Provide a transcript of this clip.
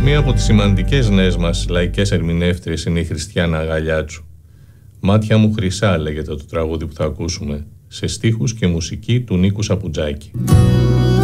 Μία από τις σημαντικές νέες μας λαϊκές ερμηνεύτριες είναι η Χριστιάνα Γαλιάτσου. «Μάτια μου χρυσά» λέγεται το τραγούδι που θα ακούσουμε, σε στίχους και μουσική του Νίκου Σαπουτζάκη.